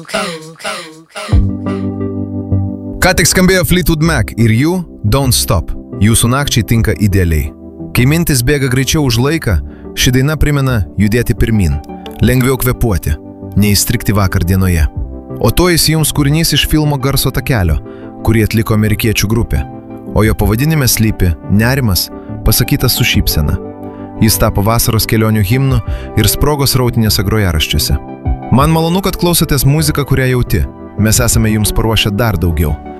Ką tik skambėjo Fleetwood Mac ir jų Don't Stop. Jūsų nakčiai tinka idealiai. Kai mintis bėga greičiau už laiką, ši daina primena judėti pirmin, lengviau kvėpuoti, neįstrigti vakar dienoje. O to įsijums kūrinys iš filmo Garso takelio, kurį atliko amerikiečių grupė. O jo pavadinime slypi nerimas, pasakytas su šypsena. Jis tapo vasaros kelionių himnu ir sprogo srautinėse grojaraščiuose. Man malonu, kad klausotės muziką, kurią jauti. Mes esame jums paruošę dar daugiau.